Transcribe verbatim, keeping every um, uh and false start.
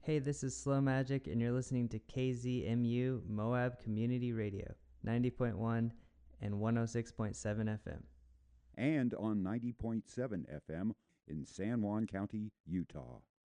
Hey, this is Slow Magic, and you're listening to K Z M U Moab Community Radio, ninety point one and one oh six point seven F M. And on ninety point seven F M in San Juan County, Utah.